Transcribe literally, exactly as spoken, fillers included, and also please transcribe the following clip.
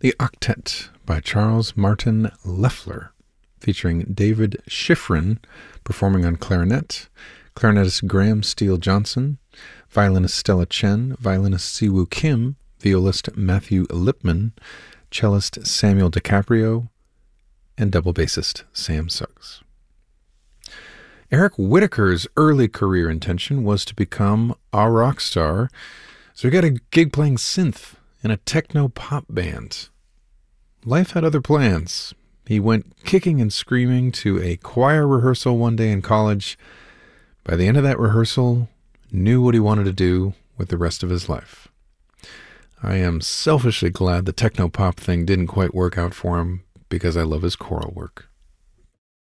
The Octet by Charles Martin Loeffler, featuring David Schifrin performing on clarinet, clarinetist Graham Steele Johnson, violinist Stella Chen, violinist Siwoo Kim, violist Matthew Lipman, cellist Samuel DiCaprio, and double bassist Sam Suggs. Eric Whitacre's early career intention was to become a rock star, so he got a gig playing synth in a techno-pop band. Life had other plans. He went kicking and screaming to a choir rehearsal one day in college. By the end of that rehearsal, knew what he wanted to do with the rest of his life. I am selfishly glad the techno-pop thing didn't quite work out for him because I love his choral work.